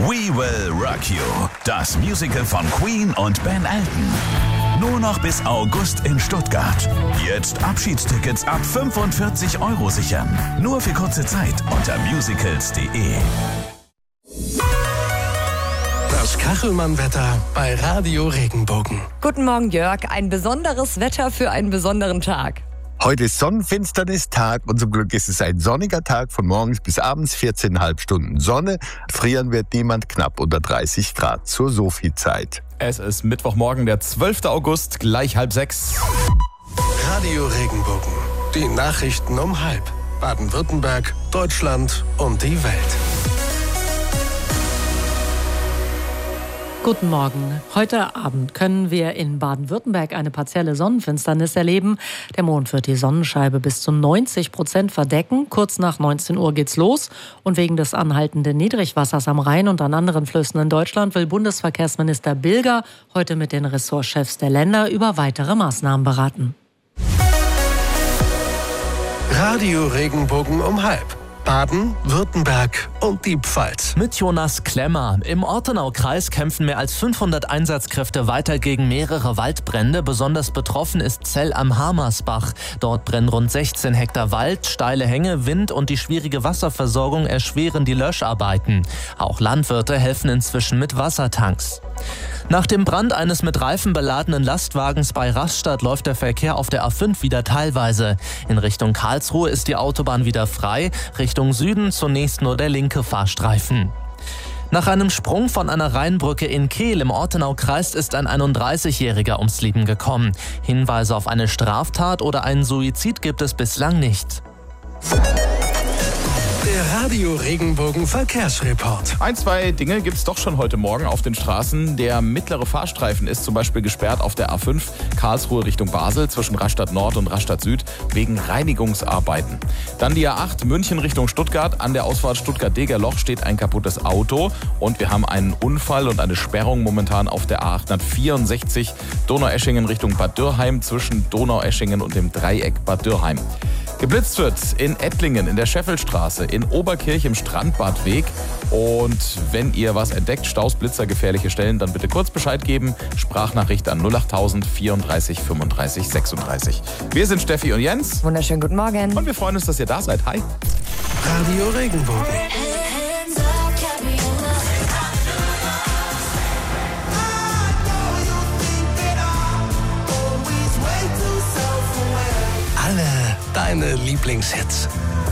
We Will Rock You, das Musical von Queen und Ben Elton. Nur noch bis August in Stuttgart. Jetzt Abschiedstickets ab 45 € sichern. Nur für kurze Zeit unter musicals.de. Das Kachelmann-Wetter bei Radio Regenbogen. Guten Morgen, Jörg. Ein besonderes Wetter für einen besonderen Tag. Heute ist Sonnenfinsternis-Tag und zum Glück ist es ein sonniger Tag von morgens bis abends, 14,5 Stunden Sonne. Frieren wird niemand, knapp unter 30 Grad zur Sophie-Zeit. Es ist Mittwochmorgen, der 12. August, gleich 5:30. Radio Regenbogen. Die Nachrichten um 5. Baden-Württemberg, Deutschland und die Welt. Guten Morgen. Heute Abend können wir in Baden-Württemberg eine partielle Sonnenfinsternis erleben. Der Mond wird die Sonnenscheibe bis zu 90% verdecken. Kurz nach 19 Uhr geht's los. Und wegen des anhaltenden Niedrigwassers am Rhein und an anderen Flüssen in Deutschland will Bundesverkehrsminister Bilger heute mit den Ressortchefs der Länder über weitere Maßnahmen beraten. Radio Regenbogen um 5. Baden, Württemberg und die Pfalz. Mit Jonas Klemmer. Im Ortenaukreis kämpfen mehr als 500 Einsatzkräfte weiter gegen mehrere Waldbrände. Besonders betroffen ist Zell am Hamersbach. Dort brennen rund 16 Hektar Wald, steile Hänge, Wind und die schwierige Wasserversorgung erschweren die Löscharbeiten. Auch Landwirte helfen inzwischen mit Wassertanks. Nach dem Brand eines mit Reifen beladenen Lastwagens bei Rastatt läuft der Verkehr auf der A5 wieder teilweise. In Richtung Karlsruhe ist die Autobahn wieder frei, Richtung Süden zunächst nur der linke Fahrstreifen. Nach einem Sprung von einer Rheinbrücke in Kehl im Ortenaukreis ist ein 31-Jähriger ums Leben gekommen. Hinweise auf eine Straftat oder einen Suizid gibt es bislang nicht. Der Radio Regenbogen Verkehrsreport. 2 Dinge gibt es doch schon heute Morgen auf den Straßen. Der mittlere Fahrstreifen ist zum Beispiel gesperrt auf der A5 Karlsruhe Richtung Basel zwischen Rastatt Nord und Rastatt Süd wegen Reinigungsarbeiten. Dann die A8 München Richtung Stuttgart. An der Ausfahrt Stuttgart-Degerloch steht ein kaputtes Auto und wir haben einen Unfall und eine Sperrung momentan auf der A864 Donaueschingen Richtung Bad Dürrheim zwischen Donaueschingen und dem Dreieck Bad Dürrheim. Geblitzt wird in Ettlingen, in der Scheffelstraße, in Oberkirch im Strandbadweg. Und wenn ihr was entdeckt, Staus, Blitzer, gefährliche Stellen, dann bitte kurz Bescheid geben. Sprachnachricht an 08000 34 35 36. Wir sind Steffi und Jens. Wunderschönen guten Morgen. Und wir freuen uns, dass ihr da seid. Hi. Radio Regenbogen. Alle deine Lieblingshits.